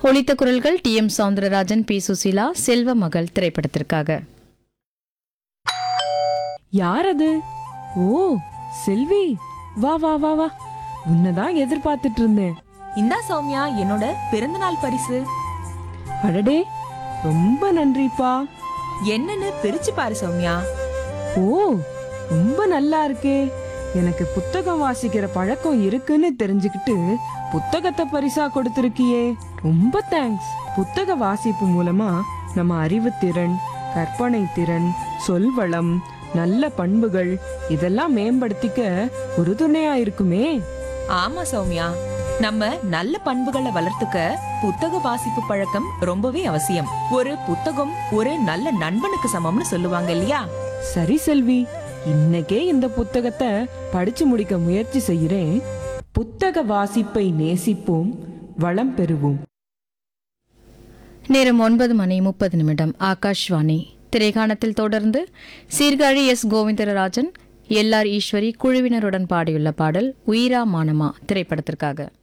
ஒலித்த குரல்கள் TM. Soundararajan, B. Susheela, செல்வ மகள் திரைப்படத்திற்காக. யார் அது? ஓ, செல்வி, வா வா வா வா, உன்னதான் எதிர்பார்த்துட்டு இருந்தேன். இந்தா சௌமியா, என்னோட பிறந்தநாள் பரிசு. அடடே, ரொம்ப நன்றிப்பா. என்னன்னு பிரிச்சு பாரு சௌமியா. ஓ, ரொம்ப நல்லா இருக்கே. எனக்கு புத்தகம் வாசிக்கிற பழக்கம் இருக்குன்னு தெரிஞ்சுக்கிட்டு புத்தகத்தை பரிசா கொடுத்திருக்கியே, ரொம்ப தேங்க்ஸ். புத்தக வாசிப்பு மூலமா நம்ம அறிவுத்திறன், கற்பனை திறன், சொல்வளம், நல்ல பண்புகள் இதெல்லாம் மேம்படுத்திக்க ஒரு துணையா இருக்குமே. ஆமா சௌமியா, நம்ம நல்ல பண்புகளை வளர்த்துக்க புத்தக வாசிப்பு பழக்கம் ரொம்பவே அவசியம். ஒரு புத்தகம் ஒரு நல்ல நண்பனுக்கு சமம்னு சொல்லுவாங்க இல்லையா? சரி செல்வி, இன்னைக்கே இந்த புத்தகத்தை படிச்சு முடிக்க முயற்சி செய்கிறேன். புத்தக வாசிப்பை நேசிப்போம், வளம் பெறுவோம். நேரம் 9:30 ஆகாஷ்வாணி. திரைகாணத்தில் தொடர்ந்து சீர்காழி எஸ். கோவிந்தராஜன், எல்.ஆர். ஈஸ்வரி குழுவினருடன் பாடியுள்ள பாடல் உயிரா மானமா திரைப்படத்திற்காக.